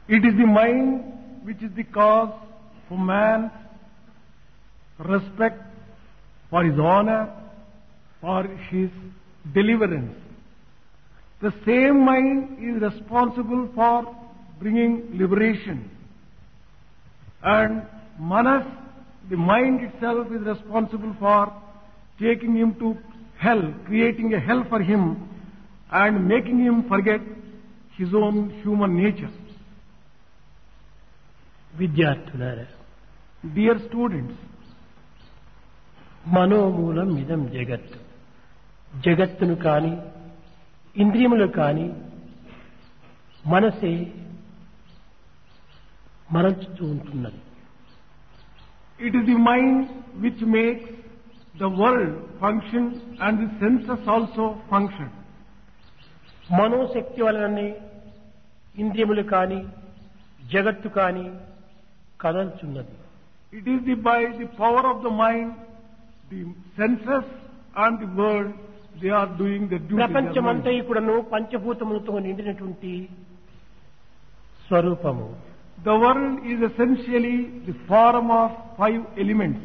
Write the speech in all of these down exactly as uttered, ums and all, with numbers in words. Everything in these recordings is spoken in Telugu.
It is the mind which is the cause for man's respect, for his honor, for his deliverance. The same mind is responsible for bringing liberation. And Manas, the mind itself, is responsible for taking him to hell, creating a hell for him and making him forget his own human nature. విద్యార్థులారా, Dear students, మనోమూలం ఇదం జగత్. జగత్తును కాని ఇంద్రియములు కాని మనసే మరల్చుతూ ఉంటున్నది. it is the mind which makes the world function and the senses also function. మనోశక్తి వలననే ఇంద్రియములు కాని జగత్తు కాని కదల్చున్నది. It is the, by the power of the mind, the senses and the world, they are doing the duty. ప్రపంచమంతా కూడాను పంచభూతములతో నిండినటువంటి స్వరూపము. The world is essentially the form of five elements.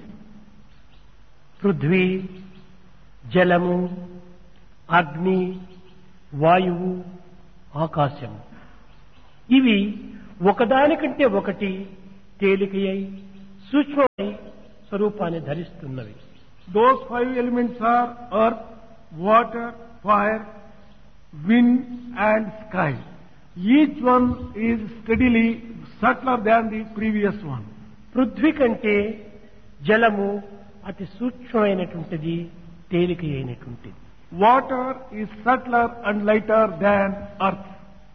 Prithvi, జలము, అగ్ని, వాయువు, ఆకాశము. ఇవి ఒకదానికంటే ఒకటి తేలికయ్యి సూక్ష్మమై స్వరూపాన్ని ధరిస్తున్నవి. Those five elements are earth, water, fire, wind and sky. Each one is steadily subtler than the previous one. Prithvi కంటే జలము అతి సూక్ష్మమైనటువంటిది, తేలిక అయినటువంటిది. Water is subtler and lighter than earth.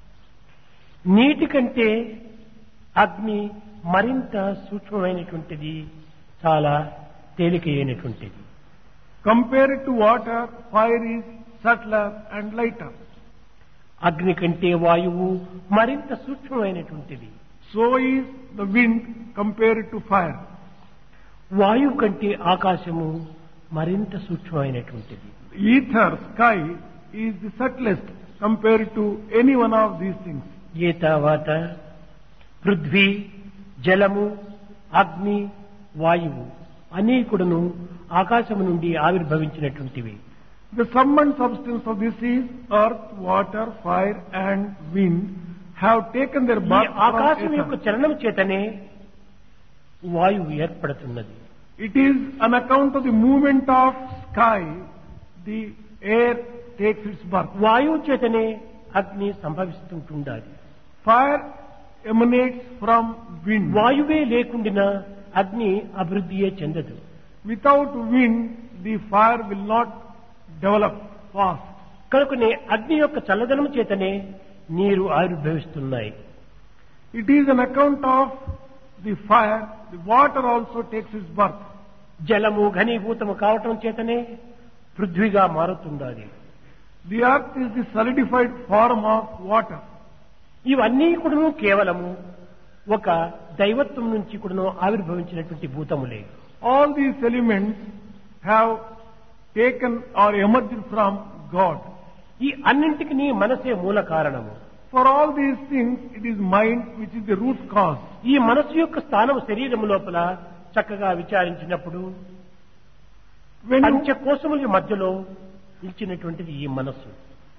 నీటి కంటే అగ్ని మరింత సూక్ష్మమైనటువంటిది, చాలా తేలిక అయినటువంటిది. Compared to water, fire is subtler and lighter. అగ్ని కంటే వాయువు మరింత సూక్ష్మమైనటువంటిది. So is the wind compared to fire. వాయువు కంటే ఆకాశము మరింత సూక్ష్మమైనటువంటిది. Ether, sky, is the subtlest compared to any one of these things. ఏతావాత Prithvi, జలము, అగ్ని, వాయువు అన్నీ కూడాను ఆకాశము నుండి ఆవిర్భవించినటువంటివి. The sum and substance of this is earth, water, fire and wind have taken their ఈ birth ఆకాశం from యొక్క ether. చలనం చేతనే వాయువు ఏర్పడుతున్నది. It is on account of the movement of sky, the air takes its birth. వాయువు చేతనే అగ్ని సంభవిస్తుంటుండాలి. Fire emanates from wind. వాయువే లేకుండినా అగ్ని అభివృద్ధియే చెందదు. Without wind, the fire will not develop fast. కనుకనే అగ్ని యొక్క చల్లదనం చేతనే నీరు ఆవిర్భవిస్తున్నాయి. It is an account of the fire, the water also takes its birth. జలము ఘనీభూతము కావటం చేతనే పృథ్వీగా మారుతుండాలి. The earth is the solidified form of water. ఇవన్నీ కూడాను కేవలము ఒక దైవత్వం నుంచి కూడాను ఆవిర్భవించినటువంటి భూతములే. All these elements have taken or emerged from God. ఈ అన్నింటికి మనసే మూల కారణము. For all these things, it is mind which is the root cause. ఈ మనసు యొక్క స్థానం శరీరము లోపల చక్కగా విచారించినప్పుడు When you, పంచకోశముల మధ్యలో నిలిచినటువంటిది ఈ మనస్సు.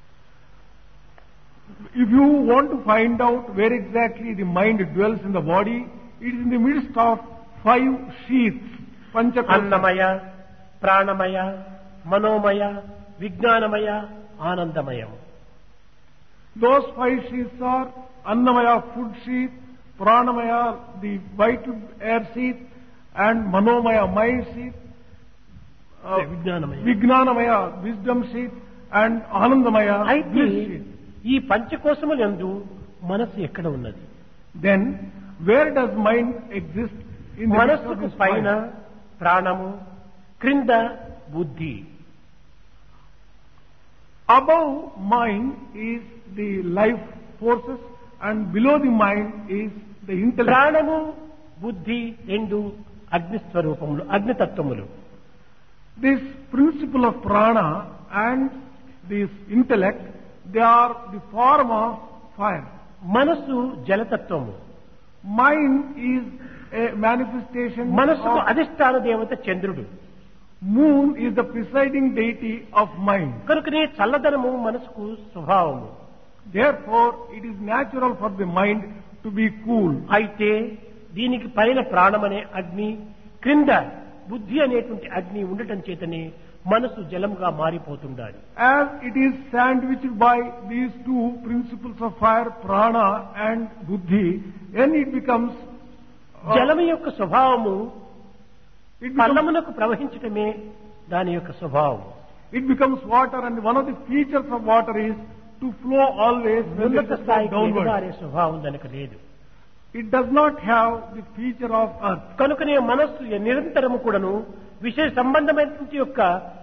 if you want to find out where exactly the mind dwells in the body, it is in the midst of five sheaths, panchakosha. అన్నమయ, ప్రాణమయ, మనోమయ, విజ్ఞానమయ, ఆనందమయం. Those five sheaths are Annamaya, food sheath, Pranamaya, the vital air sheath, and Manomaya, mind sheath, uh, విజ్ఞానమయ. Vijnanamaya, wisdom sheath, and Anandamaya, అయితే bliss sheath. ఈ పంచకోశములందు మనస్సు ఎక్కడ ఉన్నది? Then, where does mind exist in the midst of మనస్సుకు this పైన five? ప్రాణము, క్రింద బుద్ధి. Above mind is the life forces, and below the mind is the intellect. ప్రాణము, బుద్ధి రెండు అగ్నిస్వరూపములు, అగ్నితత్వములు. This principle of prana and this intellect, they are the form of fire. మనస్సు జలతత్వము. Mind is a manifestation మనస్సుకు of అధిష్టాన దేవత చంద్రుడు. moon is the presiding deity of mind. కనుకనే చల్లదనము మనసుకు స్వభావము. Therefore, it is natural for the mind to be cool. అయితే దీనికి పైన ప్రాణమనే అగ్ని, క్రింద బుద్ధి అనేటువంటి అగ్ని ఉండటం చేతనే మనసు జలంగా మారిపోతుండాలి. As it is sandwiched by these two principles of fire, prana and buddhi, then it becomes uh, జలము యొక్క స్వభావము it becomes, పల్లమునకు ప్రవహించటమే దాని యొక్క స్వభావం. it becomes water, and one of the features of water is to flow always when it ఉన్నత is స్థాయికి downward. ఎగబారే స్వభావం దానికి లేదు. It does not have the feature of earth. కనుకనే మనస్సు నిరంతరము కూడాను విషయ సంబంధమైనటువంటి యొక్క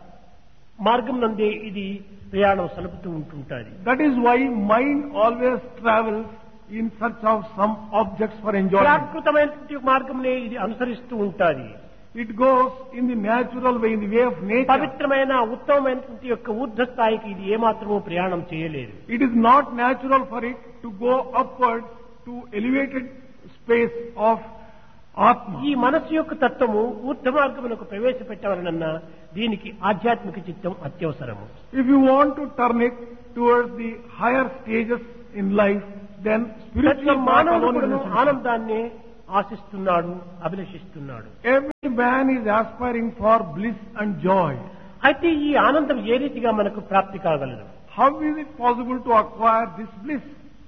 మార్గం నందే ఇది ప్రయాణం సలుపుతూ ఉంటుంటాది. That is why mind always travels in search of some objects for enjoyment. ప్రాకృతమైనటువంటి మార్గంనే ఇది అనుసరిస్తూ ఉంటాది. It goes in the natural way, in the way of nature. పవిత్రమైన ఉత్తమమైనటువంటి యొక్క ఊర్ధ స్థాయికి ఇది ఏమాత్రమూ ప్రయాణం చేయలేదు. It is not natural for it to go upwards to elevated space of Atma. ఈ మనస్సు యొక్క తత్వము ఊర్ధ మార్గమునకు ప్రవేశపెట్టవలనన్నా దీనికి ఆధ్యాత్మిక చిత్తం అత్యవసరము. If you want to turn it towards the higher stages in life, then ప్రతి spiritual path మానవుడు alone is కూడాను essential. ఆనందాన్ని ఆశిస్తున్నాడు, అభిలషిస్తున్నాడు. Every man is aspiring for bliss and joy. అయితే ఈ ఆనందం ఏ రీతిగా మనకు ప్రాప్తి కాగలదు? How is it possible to acquire this bliss?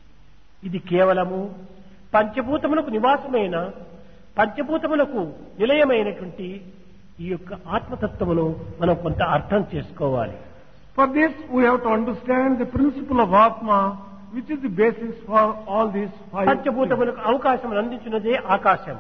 ఇది కేవలము పంచభూతములకు నివాసమైన, పంచభూతములకు నిలయమైనటువంటి ఈ యొక్క ఆత్మతత్వమును మనం కొంత అర్థం చేసుకోవాలి. For this, we have to understand the principle of Atma, which is the basis for all these five things. పంచభూతములకు అవకాశం అందించినదే ఆకాశం.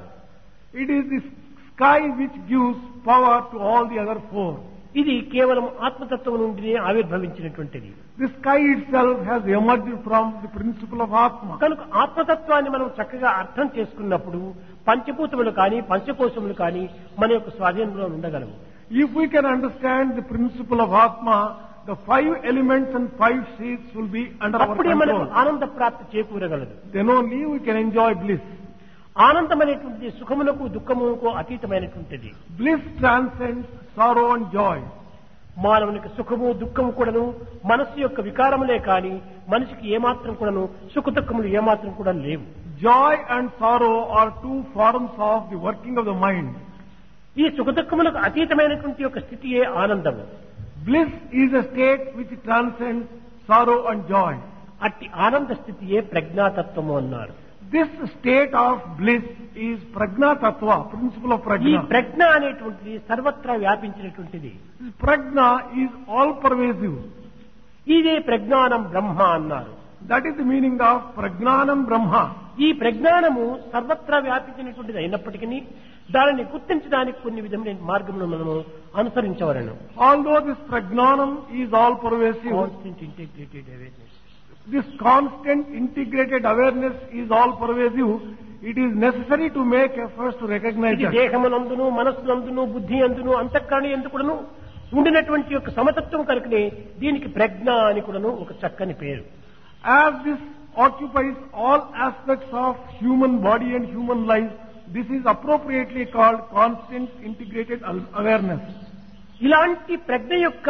It is the sky which gives power to all the other four. ఇది కేవలం ఆత్మతత్వం నుండి ఆవిర్భవించినటువంటిది. The sky itself has emerged from the principle of Atma. కనుక ఆత్మతత్వాన్ని మనం చక్కగా అర్థం చేసుకున్నప్పుడు పంచభూతములు కానీ పంచకోశములు కానీ మన యొక్క స్వాధీనంలో ఉండగలవు. If we can understand the principle of Atma, the five elements and five seeds will be under our అప్పుడే మనకు control. ఆనంద ప్రాప్తి చేకూరగలదు. Then only we can enjoy bliss. ఆనందం అనేటువంటిది సుఖములకు దుఃఖములకు అతీతమైనటువంటిది. Bliss transcends sorrow and joy. మానవునికి సుఖము దుఃఖము కూడాను మనస్సు యొక్క వికారములే కానీ మనిషికి ఏమాత్రం కూడాను సుఖ దుఃఖములు ఏమాత్రం కూడా లేవు. Joy and sorrow are two forms of the working of the mind. ఈ సుఖ దుఃఖములకు అతీతమైనటువంటి యొక్క స్థితియే ఆనందము. Bliss is a state which transcends sorrow and joy. అట్టి ఆనంద స్థితియే ప్రజ్ఞాతత్వము అన్నారు. This state of bliss is prajna tattva, principle of ఈ prajna. ప్రజ్ఞ అనేటువంటిది సర్వత్రా వ్యాపించినటువంటిది. This prajna is all pervasive. ఇదే ప్రజ్ఞానం బ్రహ్మ అన్నారు. That is the meaning of prajnanam brahma. ఈ ప్రజ్ఞానము సర్వత్రా వ్యాపించినటువంటిది అయినప్పటికీ దానిని గుర్తించడానికి కొన్ని విధమైన మార్గములను మనము అనుసరించవలను. Although this prajnanam is all pervasive, constant integrated awareness. this constant integrated awareness is all pervasive, it is necessary to make efforts to recognize ఇది that. దేహమునందును మనస్సునందును బుద్ధి అందును అంతఃకరణ ఎందుకును ఉండినటువంటి యొక్క సమతత్వం కనుకనే దీనికి ప్రజ్ఞ అని కూడాను ఒక చక్కని పేరు. As this occupies all aspects of human body and human life, this is appropriately called constant integrated awareness. ఇలాంటి ప్రజ్ఞ యొక్క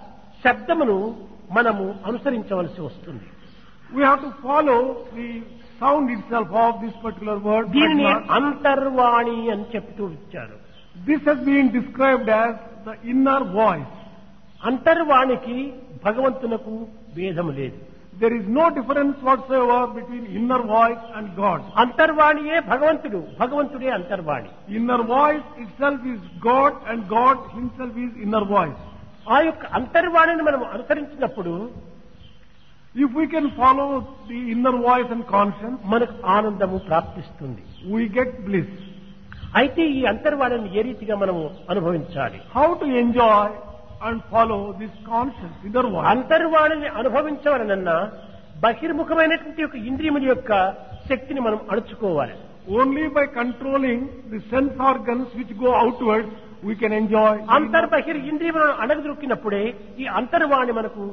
శబ్దమును మనము అనుసరించవలసి వస్తుంది. We have to follow the sound itself of this particular word. దీనిని prajna. అంతర్వాణి అని చెప్తూ ఇచ్చారు. This has been described as the inner voice. అంతర్వాణికి భగవంతునకు భేదము లేదు. There is no difference whatsoever between inner voice and God. అంతర్వాణియే భగవంతుడు, భగవంతుడే అంతర్వాణి. Inner voice itself is God and God himself is inner voice. ఆ యొక్క అంతర్వాణిని మనం అనుసరించినప్పుడు If we can follow the inner voice and conscience, మనకు ఆనందము ప్రాప్తిస్తుంది. we get bliss. అయితే ఈ అంతర్వాణిని ఏ రీతిగా మనము అనుభవించాలి? How to enjoy and follow this conscience, inner voice? అంతర్వాణిని అనుభవించవలనన్నా బహిర్ముఖమైనటువంటి యొక్క ఇంద్రియముల యొక్క శక్తిని మనం అణుచుకోవాలి. Only by controlling the sense organs which go outwards, we can enjoy. అంతర్బహిర్ ఇంద్రియములను అణగదొక్కినప్పుడే ఈ అంతర్వాణి మనకు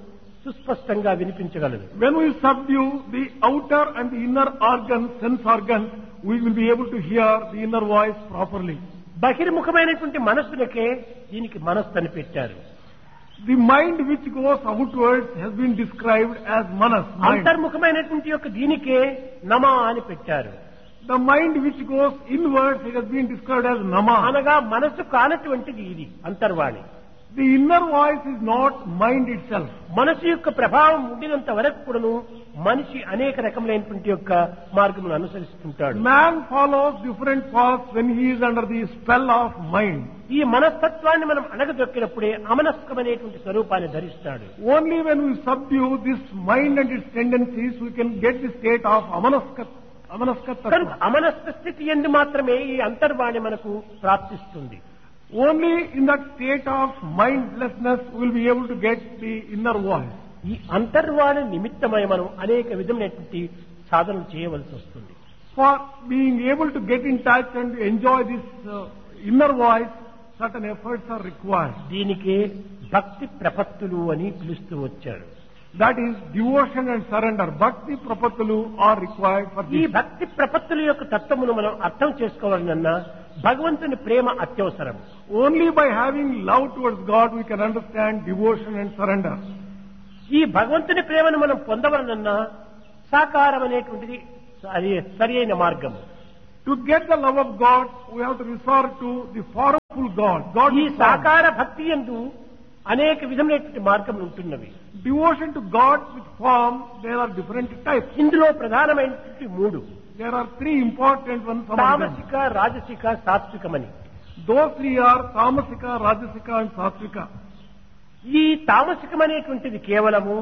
సుస్పష్టంగా వినిపించగలదు. When we subdue the outer and the inner organs, sense organs, we will be able to hear the inner voice properly. బహిర్ముఖమైనటువంటి మనస్సులకే దీనికి మనస్సు అని పెట్టారు. The mind which goes outwards has been described as manas. Mind. అంతర్ముఖమైనటువంటి యొక్క దీనికే నమ అని పెట్టారు. The mind which goes inwards, it has been described as nama. అనగా మనస్సు కానటువంటిది ఇది అంతర్వాణి. The inner voice is not mind itself. మనసు యొక్క ప్రభావం ఉండినంత వరకు కూడాను మనిషి అనేక రకములైనటువంటి యొక్క మార్గమును అనుసరిస్తుంటాడు. Man follows different paths when he is under the spell of mind. ఈ మనస్తత్వాన్ని మనం అణగదొక్కినప్పుడే అమనస్కమైనటువంటి స్వరూపాన్ని ధరిస్తాడు. Only when we subdue this mind and its tendencies, we can get the state of amanaska. కనుక అమనస్క స్థితి ఎందు మాత్రమే ఈ అంతర్వాణి మనకు ప్రాప్తిస్తుంది. Only in that state of mindlessness we will be able to get the inner voice. ఈ అంతర్వాణి నిమిత్తమై మనం అనేక విధమైనటువంటి సాధనలు చేయవలసి వస్తుంది. For being able to get in touch and enjoy this uh, inner voice, certain efforts are required. దీనికి భక్తి ప్రపత్తులు అని పిలుస్తూ వచ్చారు. That is devotion and surrender. Bhakti prapattulu are required for ఈ this. భక్తి ప్రపత్తుల యొక్క తత్వమును మనం అర్థం చేసుకోవాలన్నా భగవంతుని ప్రేమ అత్యవసరం. Only by having love towards God we can understand devotion and surrender. ఈ భగవంతుని ప్రేమను మనం పొందవలనన్నా సాకారం అనేటువంటిది అది సరి అయిన మార్గము. To get the love of God, we have to resort to the formful God. God ఈ is form. సాకార భక్తి యందు అనేక విధమైనటువంటి మార్గములు ఉంటున్నవి. Devotion to God with form, there are different types. ఇందులో ప్రధానమైనటువంటి మూడు. There are three important ones among them. తామసిక, రాజసిక, సాత్వికమని. Those three are Tamasika, Rajasika and Satvika. ఈ తామసికం అనేటువంటిది కేవలము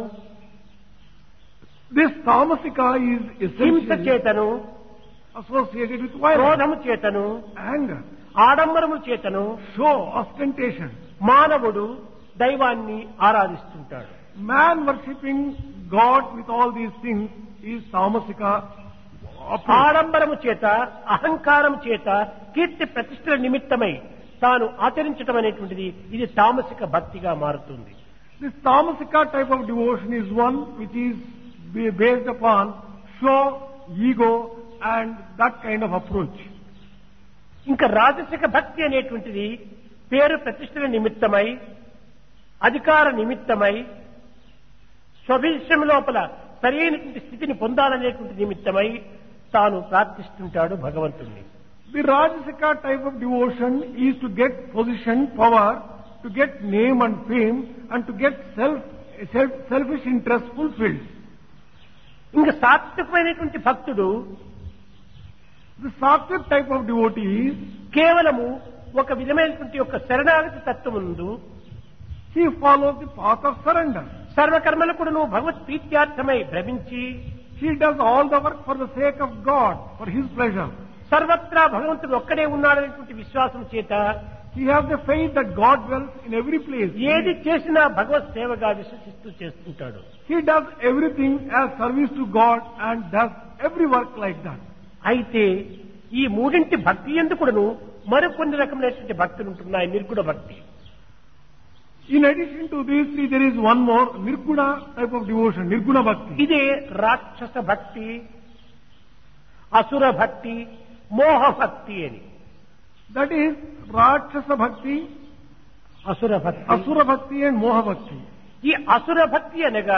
This Tamasika is హింస essentially చేతను, associated with violence, క్రోధము చేతను, anger, ఆడంబరము చేతను show, ostentation. మానవుడు దైవాన్ని ఆరాధిస్తుంటాడు. Man worshipping God with all these things is Tamasika. ఆడంబరము చేత, అహంకారం చేత, కీర్తి ప్రతిష్టల నిమిత్తమై తాను ఆచరించడం అనేటువంటిది ఇది తామసిక భక్తిగా మారుతుంది. This Tamasika type of devotion is one which is ba- based upon show, ego and that kind of approach. ఇంకా రాజసిక భక్తి అనేటువంటిది పేరు ప్రతిష్టల నిమిత్తమై, అధికార నిమిత్తమై, స్వభిష్టం లోపల సరైనటువంటి స్థితిని పొందాలనేటువంటి నిమిత్తమై తాను ప్రార్థిస్తుంటాడు భగవంతుణ్ణి. The Rajasika type of devotion is to get position, power, to get name and fame, and to get self, self selfish interest fulfilled. ఇంకా సాత్వికమైనటువంటి భక్తుడు The Sattvic type of devotees, కేవలము ఒక విధమైనటువంటి యొక్క శరణాగతి తత్వముందు he follows the path of surrender. సర్వకర్మలు కూడా నువ్వు భగవత్ ప్రీత్యార్థమై భ్రమించి He does all the work for the sake of God, for His pleasure. సర్వత్రా భగవంతుడు ఒక్కడే ఉన్నాడనేటువంటి విశ్వాసం చేత He has the faith that God dwells in every place. ఏది చేసినా భగవత్ సేవగా విశ్వసిస్తూ చేస్తుంటాడు. He does everything as service to God and does every work like that. అయితే ఈ మూడింటి భక్తి ఎందుకును మరికొన్ని రకమైనటువంటి భక్తులు ఉంటున్నాయి. నిర్గుణ భక్తి. In addition to these three, there is one more, Nirguna type of devotion, Nirguna Bhakti. ఇదే రాక్షస భక్తి, అసుర భక్తి, మోహ భక్తి అని. That is Rakshasa Bhakti, అసుర భక్తి. Asura Bhakti and Moha Bhakti. ఈ అసుర భక్తి అనగా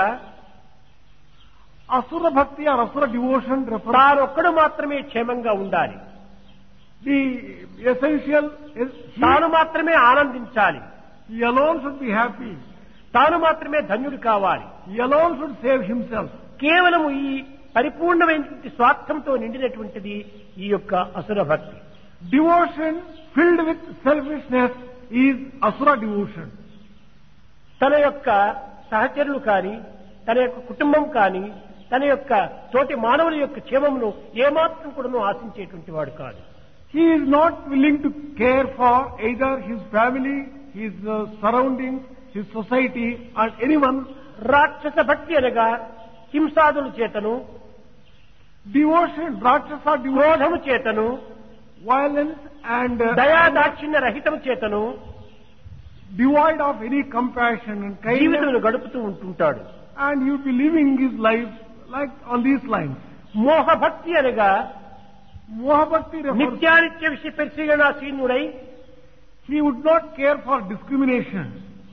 Asura Bhakti or Asura devotion refers తానొక్కడు మాత్రమే క్షేమంగా ఉండాలి, the essential is he, తాను మాత్రమే ఆనందించాలి, he alone should be happy, తాను మాత్రమే ధన్యుడు కావాలి. he alone should save himself. కేవలము ఈ పరిపూర్ణమైనటువంటి స్వార్థంతో నిండినటువంటిది ఈ యొక్క అసుర భక్తి. Devotion filled with selfishness is Asura devotion. తన యొక్క సహచరులు కాని, తన యొక్క కుటుంబం కాని, తన యొక్క తోటి మానవుల యొక్క క్షేమమును ఏమాత్రం కూడా ఆశించేటువంటి వాడు కాదు. He is not willing to care for either his family, his uh, surroundings, his society or anyone. రాక్షస భక్తి అనగా హింసాదుల చేతను, Devotion, Rakshasa devotion, క్రోధము చేతను, violence and uh, దయాదాక్షిణ్య రహితము చేతను devoid of any compassion and kindness. జీవితమును గడుపుతూ ఉంటుంటాడు. and he would be living his life like on these lines. మోహభక్తి అనగా Mohabhakti refers, నిత్యానిత్య విషయ పరిశీలనాశీనుడై he would not care for discrimination.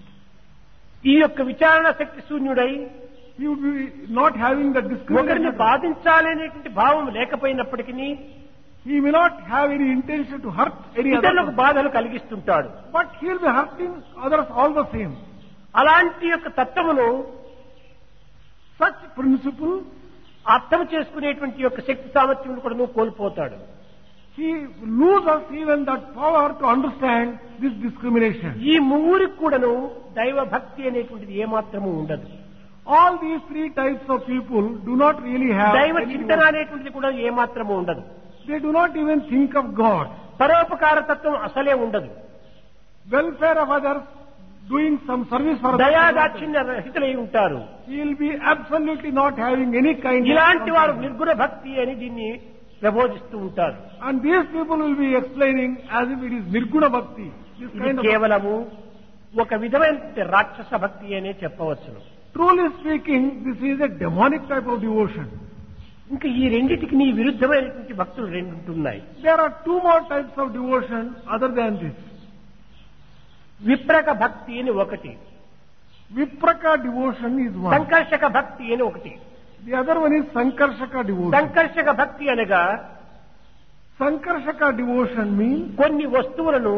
ఈ యొక్క విచారణ శక్తి శూన్యుడై He would be not having the ఒకరిని discrimination. బాధించాలనేటువంటి భావం లేకపోయినప్పటికీ He may not have any intention to hurt any other ఇతరులకు person, బాధలు కలిగిస్తుంటాడు. but he will be hurting others all the same. అలాంటి యొక్క తత్వమును Such principle, అర్థం చేసుకునేటువంటి యొక్క శక్తి సామర్థ్యం కూడా నువ్వు కోల్పోతాడు. he loses even that power to understand this discrimination. ఈ ముగ్గురికి కూడాను దైవ భక్తి అనేటువంటిది ఏమాత్రము ఉండదు. All these three types of people do not really have దైవ any చింతన devotion. అనేటువంటిది కూడా ఏమాత్రము ఉండదు. They do not even think of God. పరోపకార తత్వం అసలే ఉండదు. Welfare of others, doing some service for others. దయాదాక్షిణ్య రహితులై ఉంటారు. He will be absolutely not having any kind ఇలాంటి of వారు compassion. నిర్గుణ భక్తి అని దీన్ని ప్రబోధిస్తూ ఉంటారు. And these people will be explaining as if it is Nirguna Bhakti. This ఇది kind of, కేవలము ఒక విధమైన రాక్షస భక్తి అనే చెప్పవచ్చును. truly speaking, this is a demonic type of devotion. ఇంకా ఈ రెండిటికి నీ విరుద్ధమైనటువంటి భక్తులు రెండు ఉంటున్నాయి. There are two more types of devotion other than this. విప్రక భక్తి అని ఒకటి, Vipraka devotion is one. సంకర్షక భక్తి అని ఒకటి. The other one is Sankarshaka devotion. సంకర్షక భక్తి అనగా Sankarshaka devotion means కొన్ని వస్తువులను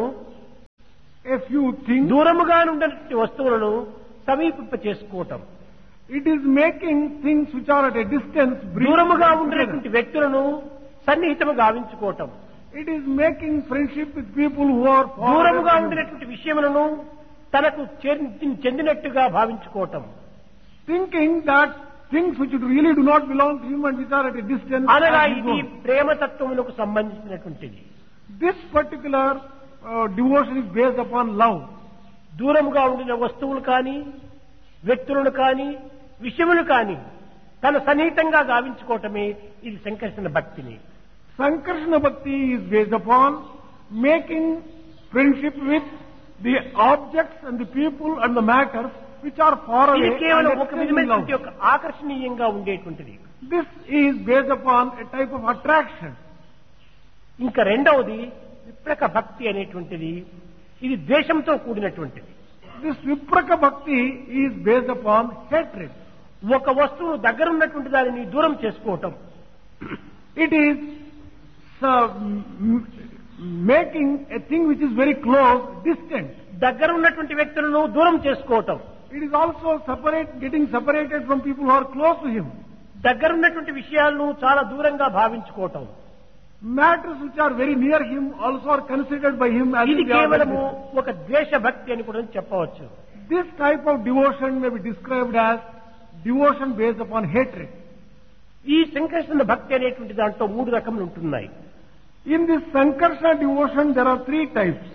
a few things. దూరముగా ఉన్నటువంటి వస్తువులను సమీపింప చేసుకోవటం, It is making things which are at a distance bring దూరముగా them together. ఉండేటువంటి వ్యక్తులను సన్నిహితము గావించుకోవటం, It is making friendship with people who are far away దూరముగా from you. ఉండేటువంటి విషయములను తనకు చెంది- చెందినట్టుగా భావించుకోవటం, Thinking that things which really do not belong to him and which are at a distance అనగా are his ఇది own. ప్రేమతత్వములకు సంబంధించినటువంటిది. This particular uh, devotion is based upon love. దూరముగా ఉండిన వస్తువులు కానీ వ్యక్తులను కానీ విషయములు కానీ తన సన్నిహితంగా గావించుకోవటమే ఇది సంకర్షణ భక్తిని. Sankarshana Bhakti is based upon making friendship with the objects and the people and the matters which are far ఇది away కేవలం and ఒక extending విధమైనటువంటి love. యొక్క ఆకర్షణీయంగా ఉండేటువంటిది. This is based upon a type of attraction. ఇంకా రెండవది విప్రక భక్తి అనేటువంటిది, ఇది ద్వేషంతో కూడినటువంటిది. This Vipraka Bhakti is based upon hatred. ఒక వస్తువు దగ్గర ఉన్నటువంటి దానిని దూరం చేసుకోవటం, It is uh, m- making a thing which is very close, distant. దగ్గర ఉన్నటువంటి వ్యక్తులను దూరం చేసుకోవటం, It is also separate, getting separated from people who are close to him. దగ్గర ఉన్నటువంటి విషయాలను చాలా దూరంగా భావించుకోవటం, Matters which are very near him also are considered by him as ఇది if they are very కేవలము distant. ఒక ద్వేష భక్తి అని కూడా చెప్పవచ్చు. This type of devotion may be described as devotion based upon hatred. ఈ సంకర్షణ భక్తి అనేటువంటి దాంట్లో మూడు రకములు ఉంటున్నాయి. In this Sankarsana devotion there are three types.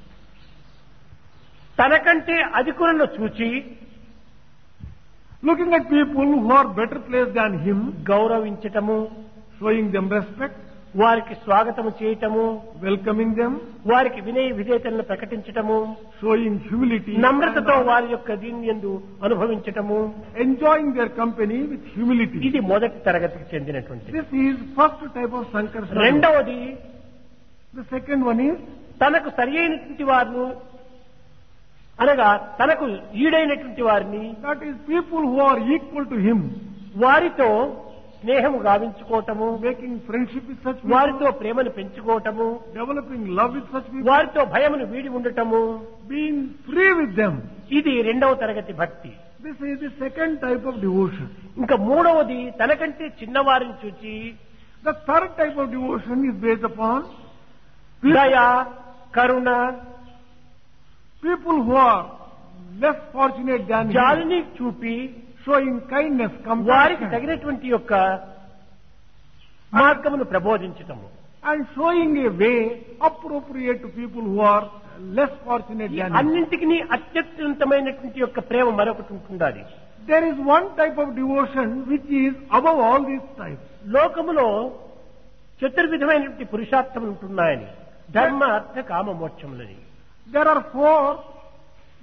తనకంటే అధికులను చూచి Looking at people who are better placed than him, గౌరవించటము, showing them respect, వారికి స్వాగతము చేయటము, welcoming them, వారికి వినయ విధేయతలను ప్రకటించటము, showing humility, నమ్రతతో and వారి యొక్క దీన్ని యందు అనుభవించటము, enjoying their company with humility. ఇది మొదటి తరగతికి చెందినటువంటిది. This is first type of Sankarsana. రెండవది The second one is తనకు సరి అయినటువంటి వారిని అనగా తనకు ఈడైనటువంటి వారిని that is people who are equal to him, వారితో స్నేహము గావించుకోవటము, making friendship with such people, వారితో ప్రేమను పెంచుకోవటము, developing love with such people, వారితో భయమును వీడి ఉండటము, being free with them. ఇది రెండవ తరగతి భక్తి. This is the second type of devotion. ఇంకా మూడవది తనకంటే చిన్నవారిని చూచి The third type of devotion is based upon దయ, కరుణ, people who are less fortunate than him, జాలిని చూపి showing kindness, వారికి compassion, తగినటువంటి యొక్క మార్గమును ప్రబోధించటము. and showing a way appropriate to people who are less fortunate ఈ than him. అన్నింటికి అత్యద్భుతమైనటువంటి యొక్క ప్రేమ మరొకటి ఉంటుండాలి. There is one type of devotion which is above all these types. లోకములో చతుర్విధమైనటువంటి పురుషార్థములు ఉంటున్నాయని, ధర్మ అర్థ కామ మోక్షములని. There are four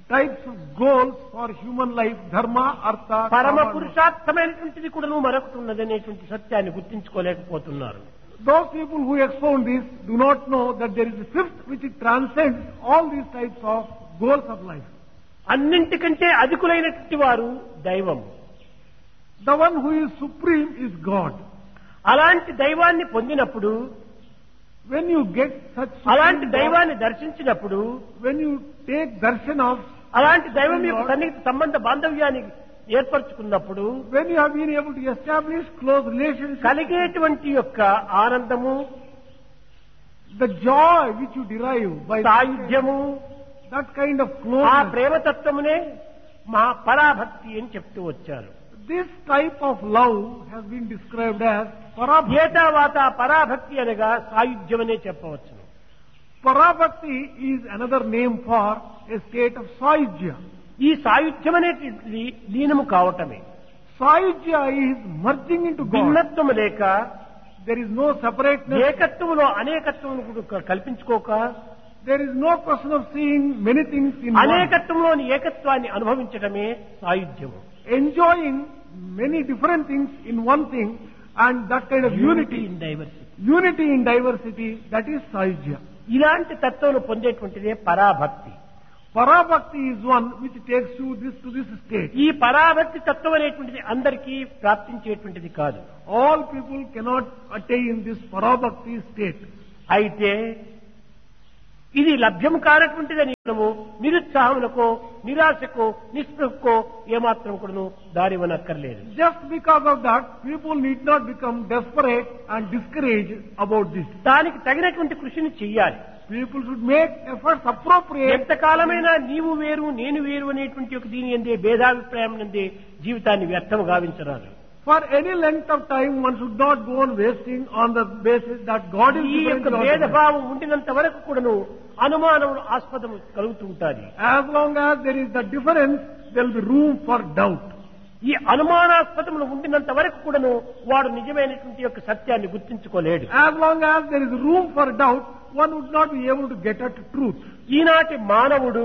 types of goals for human life, dharma, artha, పరమ kama, and పురుషార్థమైనటువంటిది కూడాను మరొకటి ఉన్నదనేటువంటి సత్యాన్ని గుర్తించుకోలేకపోతున్నారు. those people who expound this do not know that there is a fifth which transcends all these types of goals of life. అన్నింటికంటే అధికులైనటువంటి వారు దైవం. The one who is supreme is God. అలాంటి దైవాన్ని పొందినప్పుడు, When you get such అలాంటి supreme God, దైవాన్ని దర్శించినప్పుడు, when you take darshan of, అలాంటి దైవం యొక్క సన్నిహిత సంబంధ బాంధవ్యాన్ని ఏర్పరచుకున్నప్పుడు when you have been able to establish close relationship, కలిగేటువంటి యొక్క ఆనందము, the joy which you derive by సాయుధ్యము, that kind of ఆ closeness, ప్రేమతత్వమునే మా పరాభక్తి అని చెప్తూ వచ్చారు. this type of love has been described as parabhakti. ఏతావాత పరాభక్తి అనగా సాయుధ్యమనే చెప్పవచ్చు. Parabhakti is another name for a state of sahyujya. ఈ సాయుధ్యం అనేటువంటిది లీనము కావటమే. Sahyujya is merging into God. భిన్నత్వము లేక, There is no separateness. ఏకత్వములో అనేకత్వమును కూడా కల్పించుకోక, There is no question of seeing many things in one. అనేకత్వంలోని ఏకత్వాన్ని అనుభవించడమే సాయుధ్యము. Enjoying many different things in one thing, and that kind of unity, in diversity. unity in diversity, that is sahyujya. ఇలాంటి తత్వమును పొందేటువంటిదే పరాభక్తి. Parabhakti is one which takes you this to this state. ఈ పరాభక్తి తత్వం అనేటువంటిది అందరికీ ప్రాప్తించేటువంటిది కాదు. All people cannot attain this parabhakti state. అయితే ఇది లభ్యం కానటువంటిదని మనము నిరుత్సాహములకో, నిరాశకో, నిస్పృహకో ఏమాత్రం కూడాను దారివనక్కర్లేదు. Just because of that, people need not become desperate and discouraged about this. దానికి తగినటువంటి కృషిని చెయ్యాలి. People should make efforts appropriate. ఎంతకాలమైనా నీవు వేరు నేను వేరు అనేటువంటి ఒక దీని ఎందే భేదాభిప్రాయం నందే జీవితాన్ని వ్యర్థము గావించరాదు. For any length of time, one should not go on wasting on the basis that God is ఈ different. యొక్క to భేదభావం ఉండినంత వరకు కూడాను అనుమానములు ఆస్పదము కలుగుతూ ఉంటాయి. As long as there is the difference, there will be room for doubt. ఈ అనుమానాస్పదములు ఉండినంత వరకు కూడాను వాడు నిజమైనటువంటి యొక్క సత్యాన్ని గుర్తించుకోలేడు. As long as there is room for doubt, one would not be able to get at truth. ఈనాటి మానవుడు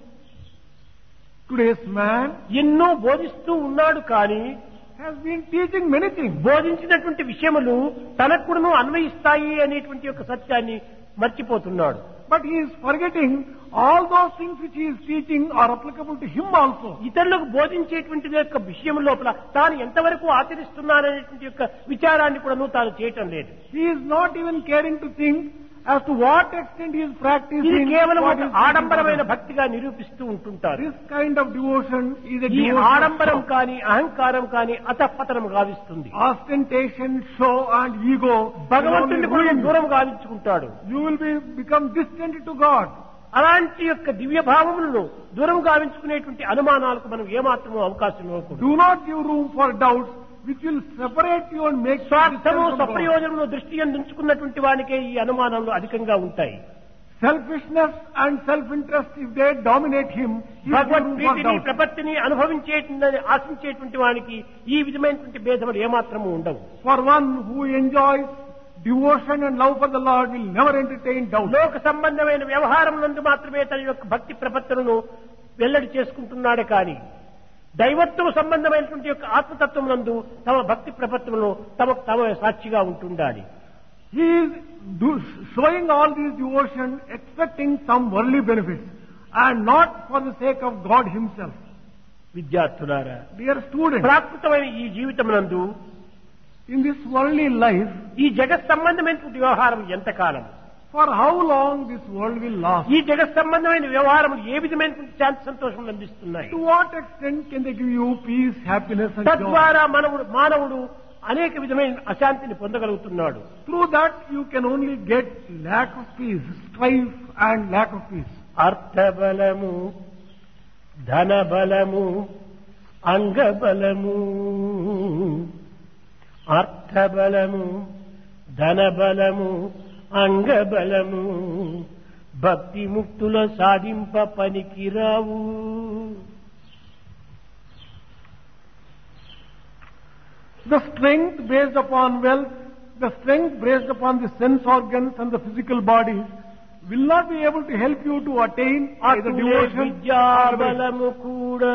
Today's man ఎన్నో బోధిస్తూ ఉన్నాడు, కానీ has been teaching many things. బోధించినటువంటి విషయములు తనకు కూడాను అన్వయిస్తాయి అనేటువంటి యొక్క సత్యాన్ని మర్చిపోతున్నాడు. But he is forgetting all those things which he is teaching are applicable to him also. ఇతరులకు బోధించేటువంటి యొక్క విషయం లోపల తాను ఎంతవరకు ఆచరిస్తున్నాననేటువంటి యొక్క విచారాన్ని కూడాను తాను చేయటం లేదు. He is not even caring to think as to what extent he is ఇది practicing. కేవలం what ఒక is ఆడంబరమైన teaching. భక్తిగా నిరూపిస్తూ ఉంటుంటారు. This kind of devotion is a ఈ devotion of ఆడంబరం show. కాని అహంకారం కాని అతపతనం గావిస్తుంది. Ostentation, show and ego భగవంతుడిని will కూడా only ruin you. దూరం గావించుకుంటాడు. You will be become distant to God. అలాంటి యొక్క దివ్య భావములను దూరం గావించుకునేటువంటి అనుమానాలకు మనం ఏమాత్రమూ అవకాశం ఇవ్వకూడదు. Do not give room for doubts which will separate you and make you స్వార్థము distant from God. స్వప్రయోజనము దృష్టి ఉంచుకున్నటువంటి వానికే ఈ అనుమానాలు అధికంగా ఉంటాయి. Selfishness and self-interest, if they dominate him, he will give Bhagwat room for ప్రీతిని doubt. ప్రపత్తిని అనుభవించేటువంటి ఆశించేటువంటి వానికి ఈ విధమైనటువంటి భేదములు ఏమాత్రము ఉండవు. For one who enjoys devotion and love for the Lord will never entertain doubt. లోక సంబంధమైన వ్యవహారం నందు మాత్రమే తన యొక్క భక్తి ప్రపత్తులను వెల్లడి చేసుకుంటున్నాడే కానీ దైవత్వ సంబంధమైనటువంటి యొక్క ఆత్మతత్వం నందు తమ భక్తి ప్రపత్తులను తమకు తమ సాక్షిగా ఉంటుండాలి. He is do, showing all these devotion expecting some worldly benefits and not for the sake of God himself. విద్యార్థులారా, Dear students, ప్రాకృతమైన ఈ జీవితం నందు in this worldly life, ఈ జగత్ సంబంధమైనటువంటి వ్యవహారం ఎంతకాలం, for how long this world will last? ఈ జగత్ సంబంధమైన వ్యవహారములు ఏ విధమైనటువంటి శాంతి సంతోషం అందిస్తున్నాయి? To what extent can they give you peace, happiness and joy? తద్వారా మనవుడు మానవుడు అనేక విధమైన అశాంతిని పొందగలుగుతున్నాడు. Through that you can only get lack of peace, strife and lack of peace. అర్థబలము, ధనబలము, అంగబలము, అర్థబలము, ధనబలము, అంగబలము భక్తి ముక్తుల సాధింప పనికిరావు. The strength based upon wealth, the strength based upon the sense organs and the physical bodies will not be able to help you to attain either అటులే devotion or విద్యాబలము కూడా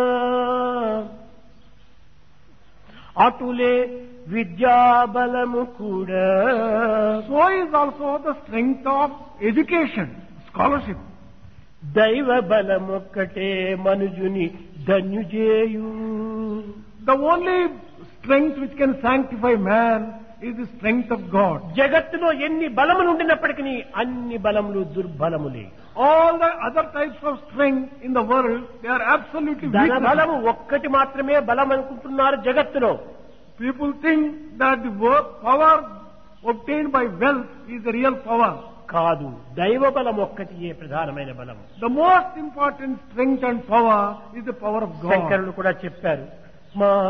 అటులే విద్యాబలము కూడా so is also the strength of education, scholarship. దైవ బలమొక్కటే మనుజుని ధన్యుజేయు. The only strength which can sanctify man is the strength of God. జగత్తులో ఎన్ని బలములు ఉండినప్పటికీ అన్ని బలములు దుర్బలములే. All the other types of strength in the world, they are absolutely ధన weak. బలము ఒక్కటి మాత్రమే బలం అనుకుంటున్నారు జగత్తులో. People think that the work, power obtained by wealth is the real power. కాదు, దైవ బలం ఒక్కటియే ప్రధానమైన బలము. The most important strength and power is the power of God. శంకరులు కూడా చెప్పారు, మా